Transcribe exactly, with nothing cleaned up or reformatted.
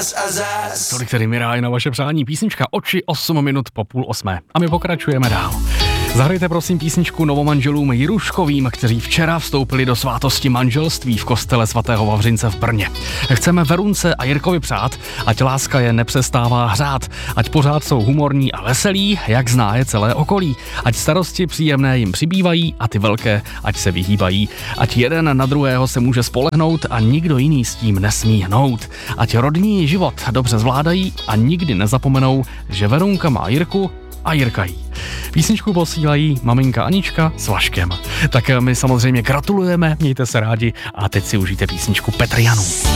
zas a zas. Tolik tedy Miráj na vaše přání. Písnička Oči, osm minut po půl osmé. A my pokračujeme dál. Zahrajte prosím písničku novomanželům Jiruškovým, kteří včera vstoupili do svátosti manželství v kostele svatého Vavřince v Brně. Chceme Verunce a Jirkovi přát, ať láska je nepřestává hřát, ať pořád jsou humorní a veselí, jak zná je celé okolí, ať starosti příjemné jim přibývají a ty velké ať se vyhýbají, ať jeden na druhého se může spolehnout a nikdo jiný s tím nesmí hnout, ať rodní život dobře zvládají a nikdy nezapomenou, že Verunka má Jirku a Jirka jí. Písničku posílají maminka Anička s Vaškem. Tak my samozřejmě gratulujeme, mějte se rádi a teď si užijte písničku Petrianů.